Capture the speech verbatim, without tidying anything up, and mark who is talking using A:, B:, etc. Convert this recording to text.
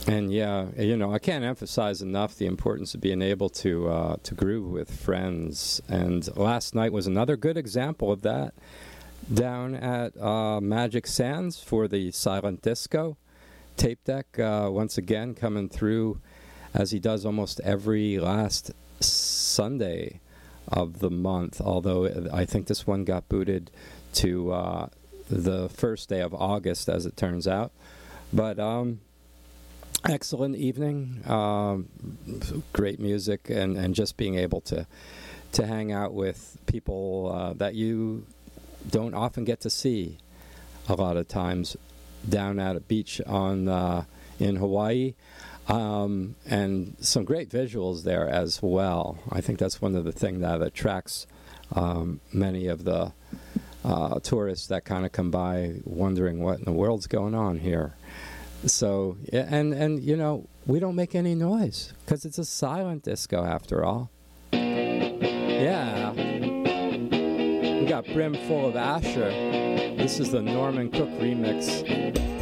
A: And yeah, you know, I can't emphasize enough the importance of being able to uh, to groove with friends. And last night was another good example of that. Down at uh, Magic Sands for the Silent Disco tape deck, uh, once again coming through as he does almost every last Sunday of the month. Although I think this one got booted to uh, the first day of August, as it turns out. But um. Excellent evening, um, great music, and, and just being able to to hang out with people uh, that you don't often get to see a lot of times down at a beach on uh, in Hawaii, um, and some great visuals there as well. I think that's one of the things that attracts um, many of the uh, tourists that kind of come by wondering what in the world's going on here. So, and, and you know, we don't make any noise because it's a silent disco after all. Yeah. We got Brim Full of Asher. This is the Norman Cook remix.